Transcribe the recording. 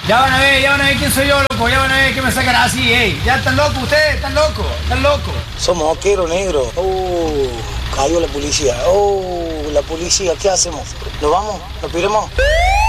Ya van a ver quién soy yo, loco. Ya van a ver que me sacará así, ey. Ya están locos ustedes, están locos. Somos moqueros negros. Cayó la policía. La policía, ¿qué hacemos? ¿Nos vamos? ¿Nos piremos?